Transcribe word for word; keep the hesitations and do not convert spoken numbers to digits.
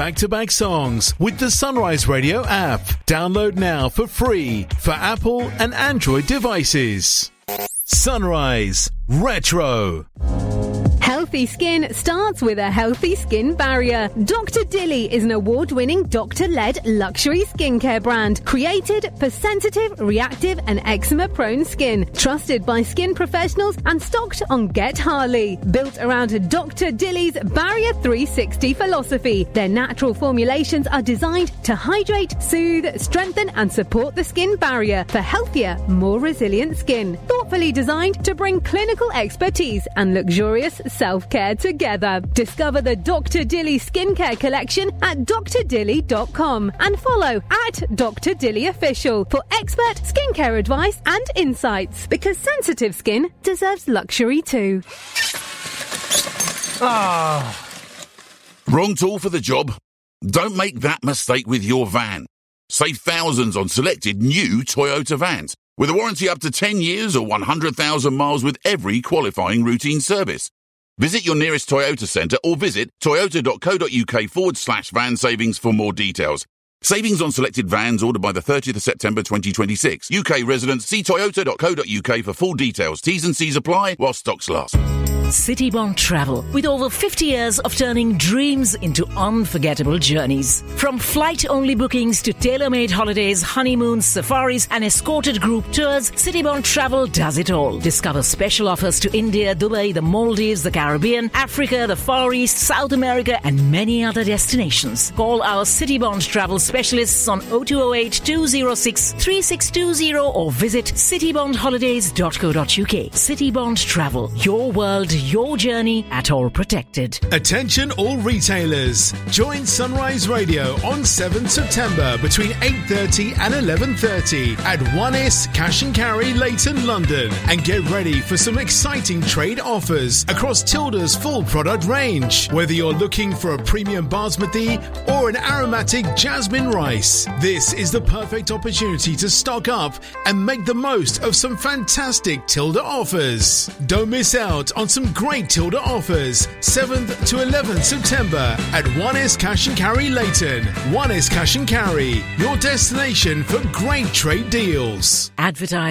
back-to-back songs with the Sunrise Radio app. Download now for free for Apple and Android devices. Sunrise Retro. Healthy skin starts with a healthy skin barrier. Doctor Dilly is an award-winning doctor-led luxury skincare brand created for sensitive, reactive and eczema-prone skin. Trusted by skin professionals and stocked on Get Harley. Built around Doctor Dilly's Barrier three sixty philosophy, their natural formulations are designed to hydrate, soothe, strengthen and support the skin barrier for healthier, more resilient skin. Thoughtfully designed to bring clinical expertise and luxurious self-care together. Discover the Doctor Dilly skincare collection at d r dilly dot com and follow at Doctor Dilly Official for expert skincare advice and insights, because sensitive skin deserves luxury too. Ah. Wrong tool for the job? Don't make that mistake with your van. Save thousands on selected new Toyota vans with a warranty up to ten years or one hundred thousand miles with every qualifying routine service. Visit your nearest Toyota centre or visit toyota.co.uk forward slash van savings for more details. Savings on selected vans ordered by the thirtieth of September twenty twenty-six. U K residents, see toyota.co.uk for full details. T's and C's apply while stocks last. Citybond Travel, with over fifty years of turning dreams into unforgettable journeys. From flight-only bookings to tailor-made holidays, honeymoons, safaris and escorted group tours, Citybond Travel does it all. Discover special offers to India, Dubai, the Maldives, the Caribbean, Africa, the Far East, South America and many other destinations. Call our Citybond Travel specialists on oh two oh eight, two oh six, three six two oh or visit citybond holidays dot co dot uk. Citybond Travel, your world, your journey at all protected. Attention all retailers. Join Sunrise Radio on seventh of September between eight thirty and eleven thirty at one S Cash and Carry, Leighton, London, and get ready for some exciting trade offers across Tilda's full product range. Whether you're looking for a premium basmati or an aromatic jasmine rice, this is the perfect opportunity to stock up and make the most of some fantastic Tilda offers. Don't miss out on some great Tilda offers seventh to eleventh September at one S Cash and Carry, Leighton. one S Cash and Carry, your destination for great trade deals. Advertise